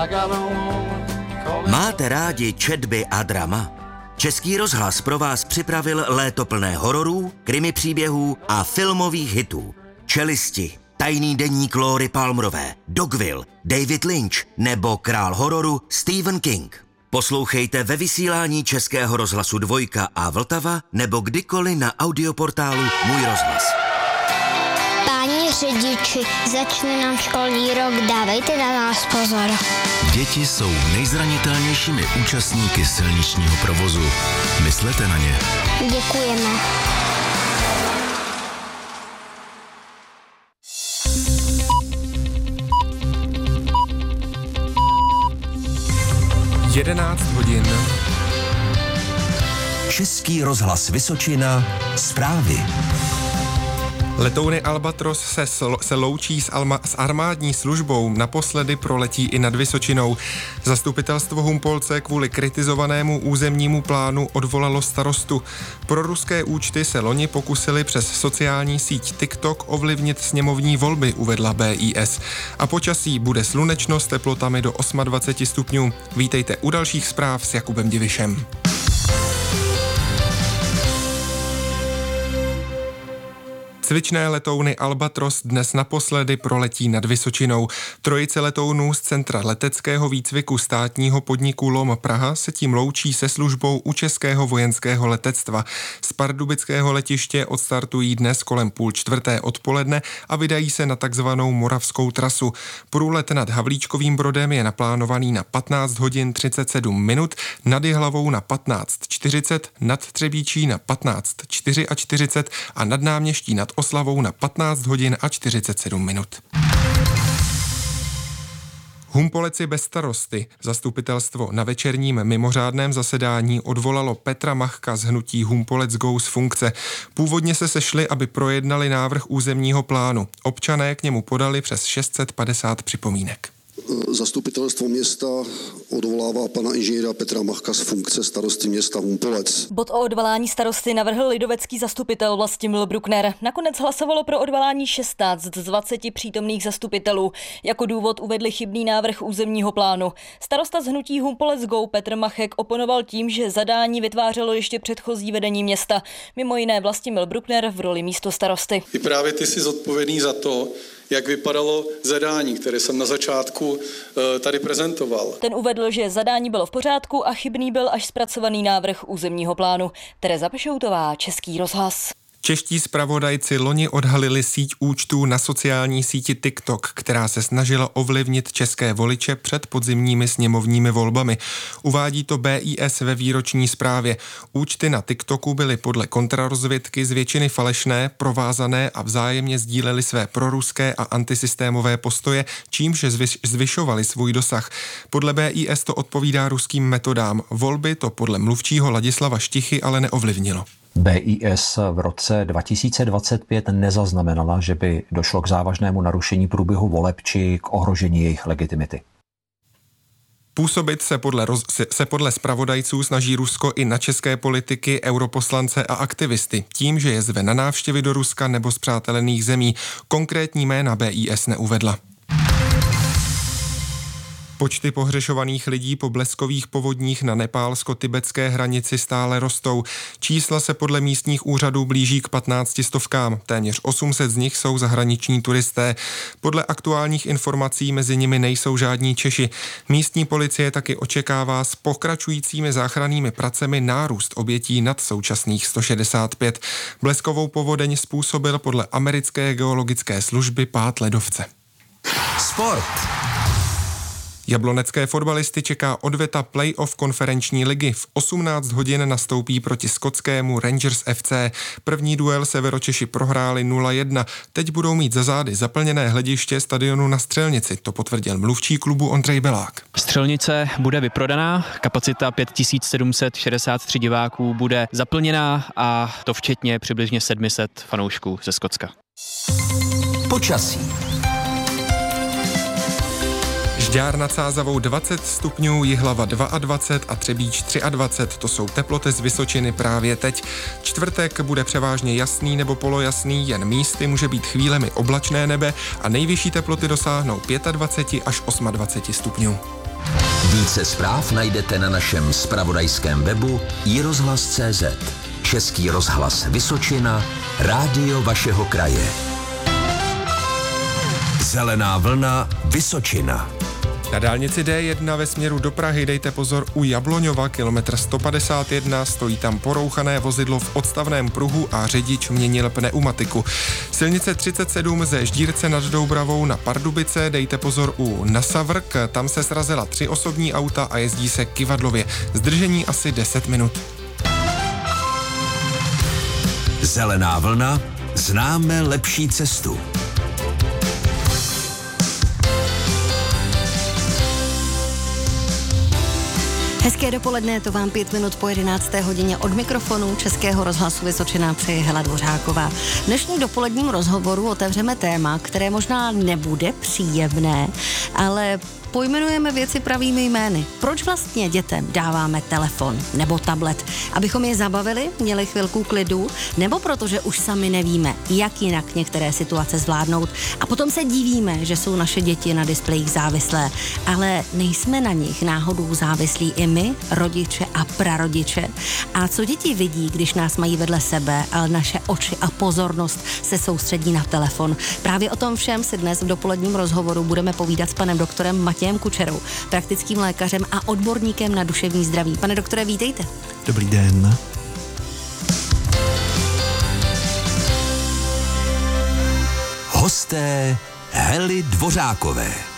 Máte rádi četby a drama? Český rozhlas pro vás připravil léto plné hororů, krimi příběhů a filmových hitů. Čelisti, Tajný deník Lóry Palmerové, Dogville, David Lynch nebo král hororu Stephen King. Poslouchejte ve vysílání Českého rozhlasu Dvojka a Vltava nebo kdykoliv na audioportálu Můj rozhlas. Páni řidiči, začne nám školní rok, dávejte na nás pozor. Děti jsou nejzranitelnějšími účastníky silničního provozu. Myslete na ně. Děkujeme. hodin. Český rozhlas Vysočina, zprávy. Letouny Albatros se loučí s armádní službou, naposledy proletí i nad Vysočinou. Zastupitelstvo Humpolce kvůli kritizovanému územnímu plánu odvolalo starostu. Proruské účty se loni pokusili přes sociální síť TikTok ovlivnit sněmovní volby, uvedla BIS. A počasí bude slunečno s teplotami do 28 stupňů. Vítejte u dalších zpráv s Jakubem Divišem. Cvičné letouny Albatros dnes naposledy proletí nad Vysočinou. Trojice letounů z Centra leteckého výcviku státního podniku LOM Praha se tím loučí se službou u Českého vojenského letectva. Z pardubického letiště odstartují dnes kolem 3:30 odpoledne a vydají se na takzvanou moravskou trasu. Průlet nad Havlíčkovým Brodem je naplánovaný na 15 hodin 37 minut, nad Jihlavou na 15:40, nad Třebíčí na 15:44 a nad Náměští nad Oslavou na 15 hodin a 47 minut. Humpoleci bez starosty. Zastupitelstvo na večerním mimořádném zasedání odvolalo Petra Machka z hnutí Humpolec Go z funkce. Původně se sešli, aby projednali návrh územního plánu. Občané k němu podali přes 650 připomínek. Zastupitelstvo města odvolává pana inženýra Petra Machka z funkce starosty města Humpolec. Bod o odvolání starosty navrhl lidovecký zastupitel Vlastimil Bruckner. Nakonec hlasovalo pro odvolání 16 z 20 přítomných zastupitelů. Jako důvod uvedli chybný návrh územního plánu. Starosta z hnutí Humpolec Go Petr Machek oponoval tím, že zadání vytvářelo ještě předchozí vedení města. Mimo jiné Vlastimil Bruckner v roli místostarosty. I právě ty jsi zodpovědný za to, jak vypadalo zadání, které jsem na začátku tady prezentoval. Ten uvedl, že zadání bylo v pořádku a chybný byl až zpracovaný návrh územního plánu. Tereza Pešoutová, Český rozhlas. Čeští zpravodajci loni odhalili síť účtů na sociální síti TikTok, která se snažila ovlivnit české voliče před podzimními sněmovními volbami. Uvádí to BIS ve výroční zprávě. Účty na TikToku byly podle kontrarozvědky z většiny falešné, provázané a vzájemně sdílely své proruské a antisystémové postoje, čímž zvyšovaly svůj dosah. Podle BIS to odpovídá ruským metodám. Volby to podle mluvčího Ladislava Štichy ale neovlivnilo. BIS v roce 2025 nezaznamenala, že by došlo k závažnému narušení průběhu voleb či k ohrožení jejich legitimity. Působit se podle zpravodajců snaží Rusko i na české politiky, europoslance a aktivisty, tím, že je zve na návštěvy do Ruska nebo spřátelených zemí. Konkrétní jména BIS neuvedla. Počty pohřešovaných lidí po bleskových povodních na nepálsko-tibetské hranici stále rostou. Čísla se podle místních úřadů blíží k 15 stovkám. Téměř 800 z nich jsou zahraniční turisté. Podle aktuálních informací mezi nimi nejsou žádní Češi. Místní policie taky očekává s pokračujícími záchrannými pracemi nárůst obětí nad současných 165. Bleskovou povodeň způsobil podle americké geologické služby pád ledovce. Sport. Jablonecké fotbalisty čeká odveta playoff konferenční ligy. V 18 hodin nastoupí proti skotskému Rangers FC. První duel Severočeši prohráli 0-1. Teď budou mít za zády zaplněné hlediště stadionu na Střelnici. To potvrdil mluvčí klubu Ondřej Belák. Střelnice bude vyprodaná, kapacita 5763 diváků bude zaplněná a to včetně přibližně 700 fanoušků ze Skotska. Počasí. Žďár nad Sázavou 20 stupňů, Jihlava 22 a Třebíč 23. To jsou teploty z Vysočiny právě teď. Čtvrtek bude převážně jasný nebo polojasný, jen místy může být chvílemi oblačné nebe a nejvyšší teploty dosáhnou 25 až 28 stupňů. Více zpráv najdete na našem zpravodajském webu iRozhlas.cz. Český rozhlas Vysočina, rádio vašeho kraje. Zelená vlna Vysočina. Na dálnici D1 ve směru do Prahy dejte pozor u Jabloňova, kilometr 151, stojí tam porouchané vozidlo v odstavném pruhu a řidič měnil pneumatiku. Silnice 37 ze Ždírce nad Doubravou na Pardubice dejte pozor u Nasavrk, tam se srazila 3 osobní auta a jezdí se kyvadlově. Zdržení asi 10 minut. Zelená vlna, známe lepší cestu. Hezké dopoledne, to vám 5 minut po 11. hodině od mikrofonu Českého rozhlasu Vysočina přeje Hela Dvořáková. V dnešním dopoledním rozhovoru otevřeme téma, které možná nebude příjemné, ale pojmenujeme věci pravými jmény. Proč vlastně dětem dáváme telefon nebo tablet? Abychom je zabavili, měli chvilku klidu, nebo protože už sami nevíme, jak jinak některé situace zvládnout a potom se divíme, že jsou naše děti na displejích závislé, ale nejsme na nich náhodou závislí i my, rodiče a prarodiče. A co děti vidí, když nás mají vedle sebe, ale naše oči a pozornost se soustředí na telefon? Právě o tom všem si dnes v dopoledním rozhovoru budeme povídat s panem doktorem Matějem Kučerou, praktickým lékařem a odborníkem na duševní zdraví. Pane doktore, vítejte. Dobrý den. Hosté Hely Dvořákové.